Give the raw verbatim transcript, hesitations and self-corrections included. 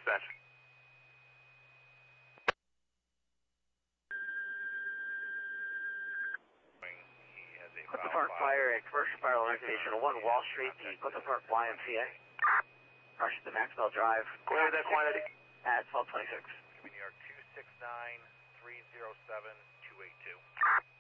dispatch. Clifton Park Fire at Commercial Fire Alarm Station one Wall Street, the Clifton Park Y M C A. Rush to Maxwell Drive. Go ahead with that quantity. At twelve twenty-six. New York two six nine three zero seven two eight two.